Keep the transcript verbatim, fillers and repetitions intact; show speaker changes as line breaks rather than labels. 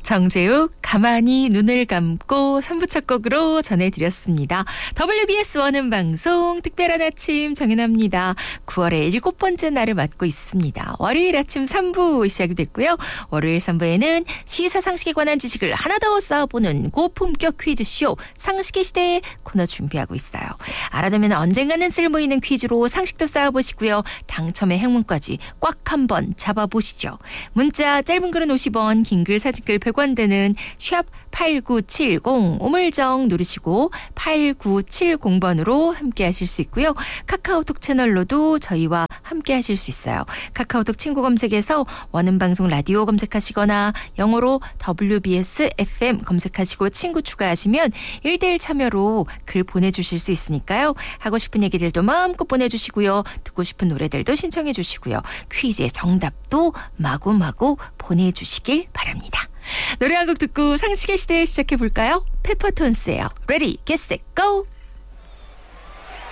정재욱 가만히 눈을 감고 삼 부 첫 곡으로 전해드렸습니다. 더블유비에스 원음 방송 특별한 아침 정연아입니다. 구월의 일곱 번째 날을 맞고 있습니다. 월요일 아침 삼 부 시작이 됐고요. 월요일 삼 부에는 시사 상식에 관한 지식을 하나 더 쌓아보는 고품격 퀴즈쇼 상식의 시대 코너 준비하고 있어요. 알아두면 언젠가는 쓸모있는 퀴즈로 상식도 쌓아보시고요. 당첨의 행운까지 꽉 한번 잡아보시죠. 문자 짧은 글은 오십 원, 긴 글 사진글 백 원 되는 샵 팔구칠공 우물정 누르시고 팔구칠공 번으로 함께 하실 수 있고요. 카카오톡 채널로도 저희와 함께 하실 수 있어요. 카카오톡 친구 검색에서 원음방송 라디오 검색하시거나 영어로 더블유비에스 에프엠 검색하시고 친구 추가하시면 일 대일 참여로 글 보내주실 수 있으니까요. 하고 싶은 얘기들도 마음껏 보내주시고요. 듣고 싶은 노래들도 신청해 주시고요. 퀴즈의 정답도 마구마구 보내주시길 바랍니다. 노래 한 곡 듣고 상식의 시대 시작해볼까요? 페퍼톤스예요. Ready, get set, go!